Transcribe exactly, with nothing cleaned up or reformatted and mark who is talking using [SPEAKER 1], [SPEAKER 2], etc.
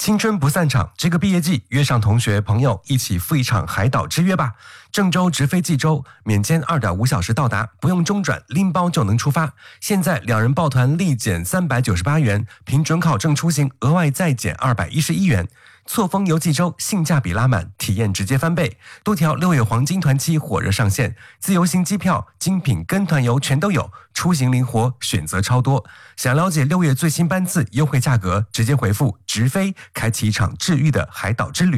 [SPEAKER 1] 青春不散场，这个毕业季约上同学朋友一起赴一场海岛之约吧。郑州直飞济州，免签 二点五小时到达，不用中转，拎包就能出发。现在两人抱团立减三百九十八元，凭准考证出行额外再减二百一十一元。错峰游济州，性价比拉满，体验直接翻倍。多条六月黄金团期火热上线，自由行机票、精品跟团游全都有，出行灵活，选择超多。想了解六月最新班次优惠价格，直接回复直飞，开启一场治愈的海岛之旅。